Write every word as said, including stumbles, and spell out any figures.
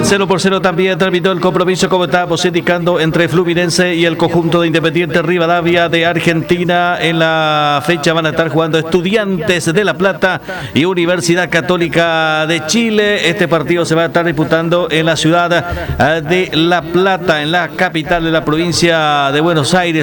cero por cero también terminó el compromiso, como estábamos indicando, entre Fluminense y el conjunto de Independiente Rivadavia de Argentina. En la fecha van a estar jugando Estudiantes de La Plata y Universidad Católica de Chile. Este partido se va a estar disputando en la ciudad de La Plata, en la capital de la provincia de Buenos Aires.